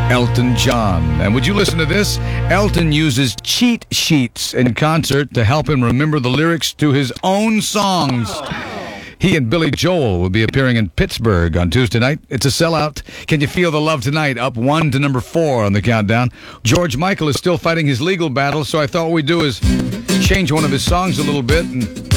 Elton John. And would you listen to this? Elton uses cheat sheets in concert to help him remember the lyrics to his own songs. He and Billy Joel will be appearing in Pittsburgh on Tuesday night. It's a sellout. Can You Feel the Love Tonight? Up 1 to number 4 on the countdown. George Michael is still fighting his legal battle, so I thought what we'd do is change one of his songs a little bit and